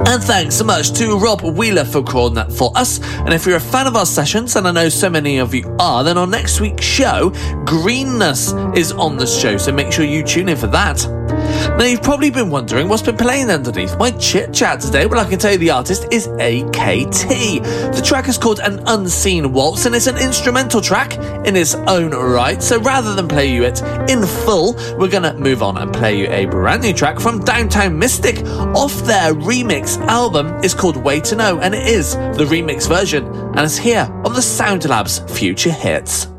And thanks so much to Rob Wheeler for recording that for us. And if you're a fan of our sessions, and I know so many of you are, then on next week's show, Greenness is on the show, so make sure you tune in for that. Now, you've probably been wondering what's been playing underneath my chit-chat today. Well, I can tell you the artist is AKT. The track is called An Unseen Waltz, and it's an instrumental track in its own right. So rather than play you it in full, we're going to move on and play you a brand new track from Downtown Mystic off their remix album. It's called Way to Know, and it is the remix version, and it's here on the Sound Labs Future Hits.